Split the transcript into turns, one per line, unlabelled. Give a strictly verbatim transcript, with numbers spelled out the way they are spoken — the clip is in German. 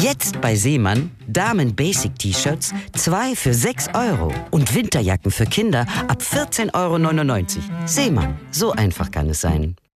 Jetzt bei Seemann Damen-Basic-T-Shirts zwei für sechs Euro und Winterjacken für Kinder ab vierzehn Euro neunundneunzig. Seemann, so einfach kann es sein.